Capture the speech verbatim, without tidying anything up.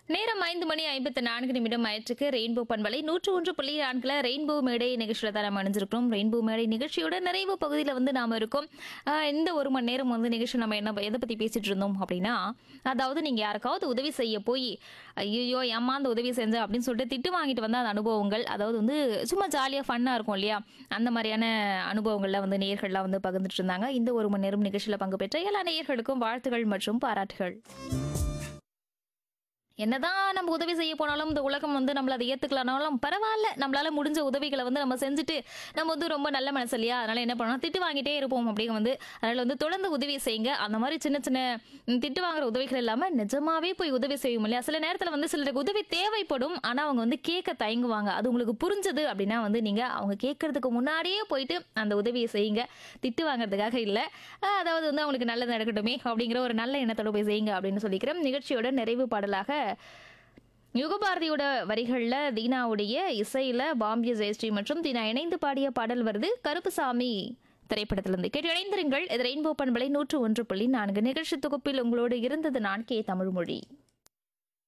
நேரம் ஐந்து மணி ஐம்பத்து நான்கு நிமிடம் ஆயிற்றுக்கு. ரெயின்போ பண்பலை நூற்று ஒன்று புள்ளி நான்குல ரெயின்போ மேடை நிகழ்ச்சியில தான் நம்ம அணிஞ்சிருக்கிறோம். ரெயின்போ மேடை நிகழ்ச்சியோட நிறைவு பகுதியில் வந்து நாம இருக்கோம். ஆஹ் இந்த ஒரு மணி நேரம் வந்து நிகழ்ச்சி நம்ம என்ன எதை பத்தி பேசிட்டு இருந்தோம் அப்படின்னா, அதாவது நீங்க யாருக்காவது உதவி செய்ய போய் ஐயோ ஏம்மா அந்த உதவி செஞ்ச அப்படின்னு சொல்லிட்டு திட்டு வாங்கிட்டு வந்த அந்த அனுபவங்கள், அதாவது வந்து சும்மா ஜாலியா ஃபன்னா இருக்கும் இல்லையா, அந்த மாதிரியான அனுபவங்கள்ல வந்து நேயர்கள்லாம் வந்து பகிர்ந்துட்டு இருந்தாங்க. இந்த ஒரு மணி நேரம் நிகழ்ச்சியில பங்கு பெற்ற எல்லா நேயர்களுக்கும் வாழ்த்துகள் மற்றும் பாராட்டுகள். என்னதான் நம்ம உதவி செய்ய போனாலும் இந்த உலகம் வந்து நம்மள அதை ஏத்துக்கலனாலும் பரவாயில்ல, நம்மளால முடிஞ்ச உதவிகளை வந்து நம்ம செஞ்சுட்டு நம்ம வந்து ரொம்ப நல்ல மனசு இல்லையா, அதனால என்ன பண்ணணும், திட்டு வாங்கிட்டே இருப்போம் அப்படிங்க வந்து. அதனால வந்து தொடர்ந்து உதவி செய்யுங்க. அந்த மாதிரி சின்ன சின்ன ம், திட்டு வாங்குற உதவிகள் இல்லாம நிஜமாவே போய் உதவி செய்யும் இல்லையா. சில நேரத்துல வந்து சிலருக்கு உதவி தேவைப்படும், ஆனா அவங்க வந்து கேட்க தயங்குவாங்க. அது உங்களுக்கு புரிஞ்சது அப்படின்னா வந்து நீங்க அவங்க கேட்கறதுக்கு முன்னாடியே போயிட்டு அந்த உதவியை செய்யுங்க. திட்டு வாங்குறதுக்காக இல்ல. அஹ் அதாவது வந்து அவங்களுக்கு நல்லது நடக்கட்டுமே அப்படிங்கிற ஒரு நல்ல எண்ணத்தோட போய் செய்யுங்க அப்படின்னு சொல்லிக்கிறேன். நிகழ்ச்சியோட நிறைவு பாடலாக யுகபாரதியோட வரிகள்ல தீனாவுடைய இசையில பாம்பிய ஜெயஸ்ரீ மற்றும் தீனா இணைந்து பாடிய பாடல் வருது. கருப்புசாமி திரைப்படத்திலிருந்து கேட்டு இணைந்திருங்கள். இது ரெயின்போ பண்பலை நூற்று ஒன்று புள்ளி நான்கு நிகழ்ச்சி தொகுப்பில் உங்களோடு இருந்தது நான் கே தமிழ்மொழி.